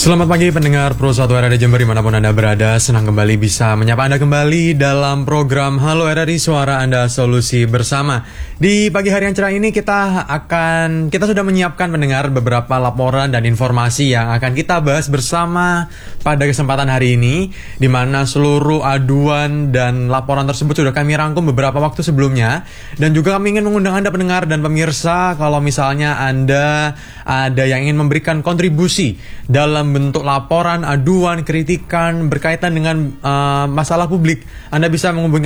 Selamat pagi pendengar Pro 1 RRI Jember dimanapun Anda berada. Senang kembali bisa menyapa Anda kembali dalam program Halo RRI, Suara Anda Solusi Bersama. Di pagi hari yang cerah ini kita sudah menyiapkan pendengar beberapa laporan dan informasi yang akan kita bahas bersama pada kesempatan hari ini, di mana seluruh aduan dan laporan tersebut sudah kami rangkum beberapa waktu sebelumnya. Dan juga kami ingin mengundang Anda pendengar dan pemirsa, kalau misalnya Anda ada yang ingin memberikan kontribusi dalam bentuk laporan, aduan, kritikan berkaitan dengan masalah publik, Anda bisa menghubungi